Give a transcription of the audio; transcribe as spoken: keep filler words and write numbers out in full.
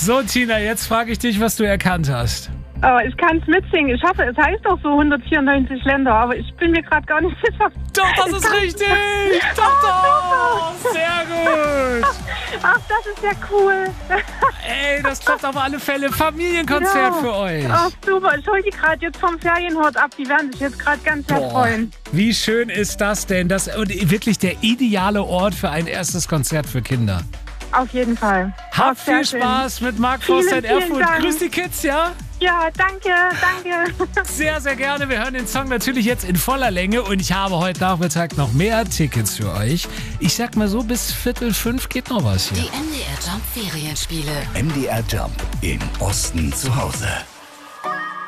So, Tina, jetzt frage ich dich, was du erkannt hast. Oh, ich kann es mitsingen. Ich hoffe, es heißt doch so hundertvierundneunzig Länder, aber ich bin mir gerade gar nicht sicher. Doch, das ist richtig! Doch, doch! Sehr gut! Ach, das ist ja cool. Ey, das klappt auf alle Fälle. Familienkonzert Ja. für euch. Ach, super. Ich hole die gerade jetzt vom Ferienhort ab. Die werden sich jetzt gerade ganz sehr Boah, freuen. wie schön ist das denn? Das und wirklich der ideale Ort für ein erstes Konzert für Kinder. Auf jeden Fall. Habt Ach, sehr viel schön. Spaß mit Mark Vielen, Forster in vielen Erfurt. Dank. Grüß die Kids, ja? Ja, danke, danke. Sehr, sehr gerne. Wir hören den Song natürlich jetzt in voller Länge und ich habe heute Nachmittag noch mehr Tickets für euch. Ich sag mal so, bis Viertel fünf geht noch was hier. Die M D R Jump Ferienspiele. M D R Jump im Osten zu Hause.